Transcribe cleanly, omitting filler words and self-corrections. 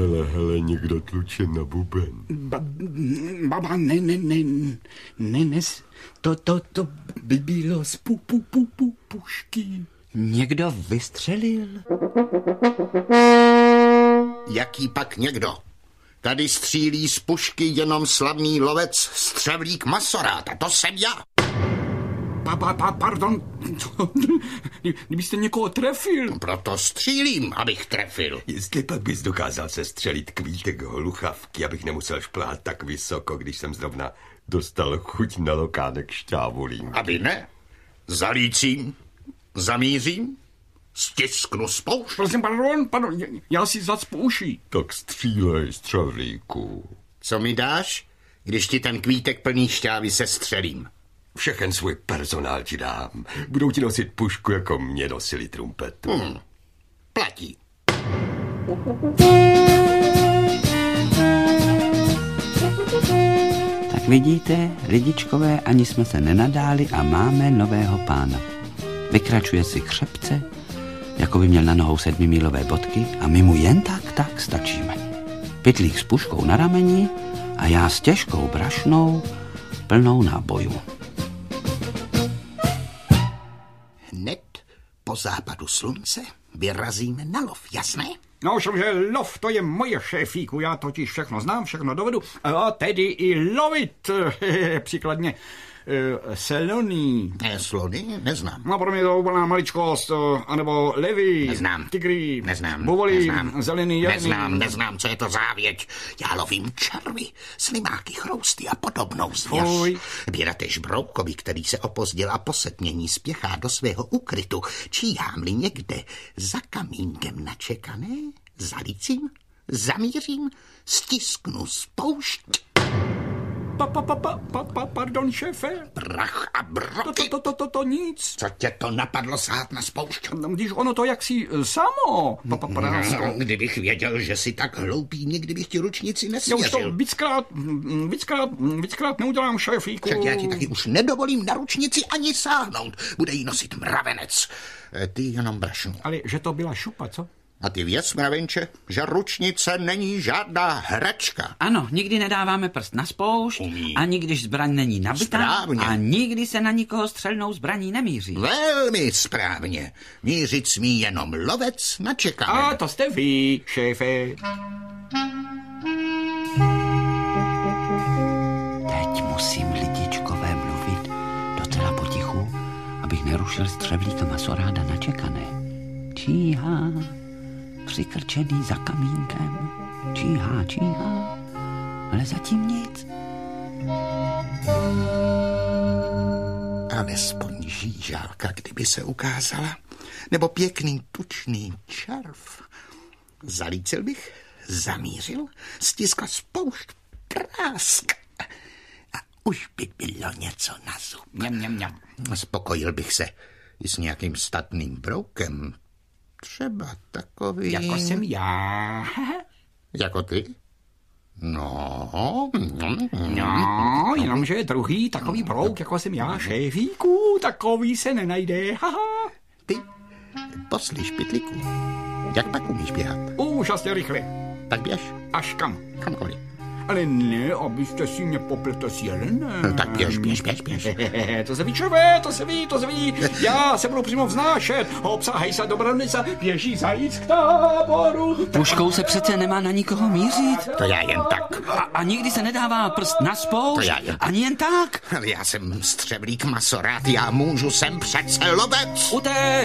Hele, někdo tluče na buben. Baba, ne, to by bylo z pušky. Někdo vystřelil? Jaký pak někdo? Tady střílí z pušky jenom slavný lovec Střevlík Masorát a to jsem já. Pardon, kdybyste někoho trefil. Proto střílím, abych trefil. Jestli pak bys dokázal se střelit kvítek holuchavky, abych nemusel šplhat tak vysoko, když jsem zrovna dostal chuť na lokánek šťávulím. Aby ne. Zalícím, zamířím, stisknu spoušť. Prosím, pardon, já si zacpu uši. Tak střílej, Střevlíku. Co mi dáš, když ti ten kvítek plný šťávy sestřelím? Všechen svůj personál ti dám. Budou ti nosit pušku, jako mě nosili trumpetu. Platí. Tak vidíte, lidičkové, ani jsme se nenadáli a máme nového pána. Vykračuje si křepce, jako by měl na nohou 7mílové bodky a my mu jen tak stačíme. Pytlík s puškou na rameni a já s těžkou brašnou plnou nábojů. Hned po západu slunce vyrazíme na lov, jasné? No, že lov, to je moje, šéfíku, já totiž všechno znám, všechno dovedu, a tedy i lovit, příkladně seloný. Slony? Neznám. No, pro mě to úplná maličkost, anebo levy, Neznám. tygry, Neznám. buvoli, Neznám. zelený, jarný. Neznám, co je to závěť. Já lovím červy, slimáky, chrousty a podobnou zvěř. Fuj. Běratež Broukovi, který se opozdil a po setmění spěchá do svého ukrytu, číhám-li někde za kamínkem načekané, zalícím, zamířím, stisknu spoušť. Pardon, šéfe? Prach a broky. To nic. Co tě to napadlo sát na spoušť? Když ono to jaksi samo, No, kdybych věděl, že jsi tak hloupý, nikdy bych ti ručnici Já už nesvěřil. to víckrát neudělám, šéfíku. Však já ti taky už nedovolím na ručnici ani sáhnout. Bude jí nosit mravenec. Ty jenom brašnu. Ale že to byla šupa, co? A ty věc, mravenče, že ručnice není žádná hračka. Ano, nikdy nedáváme prst na spoušť, ani když zbraň není nabitá, Správně. a nikdy se na nikoho střelnou zbraní nemíří. Velmi správně. Mířit smí jenom lovec na čekané. A to jste vy, šéfe. Teď musím, lidičkové, mluvit docela potichu, abych nerušil Střevlíka Masoráda na čekané. Číhá, přikrčený za kamínkem. Číhá, ale zatím nic. Alespoň žížálka, kdyby se ukázala. Nebo pěkný tučný červ. Zalícil bych, zamířil, stiskl spoušť, prásk. A už by bylo něco na zub. Mňam. Spokojil bych se i s nějakým statným broukem. Třeba takový... Jako jsem já. Jako ty? No, jenomže druhý takový brouk, jako jsem já, šéfíku, takový se nenajde. Ty, poslyš, pytliku. Jak pak umíš běhat? Úžasně rychle. Tak běž. Až kam? Kamkoliv. Ale ne, abyste si mě popletl s jelenem. No, tak běž. To se ví, červé, to se ví. Já se budu přímo vznášet. Obsahej se do branice, běží zajíc k táboru. Puškou se přece nemá na nikoho mířit. To já jen tak. A nikdy se nedává prst na spoušť, To já jen tak. ani jen tak. Ale já jsem Střevlík Masorát, já můžu, jsem přece lovec. Utéč!